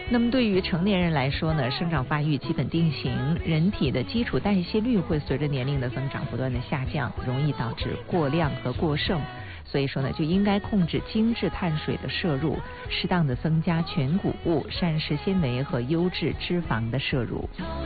那么对于成年人来说呢，生长发育基本定型，人体的基础代谢率会随着年龄的增长不断的下降，容易导致过量和过剩。所以说呢，就应该控制精致碳水的摄入，适当的增加全谷物、膳食纤维和优质脂肪的摄入。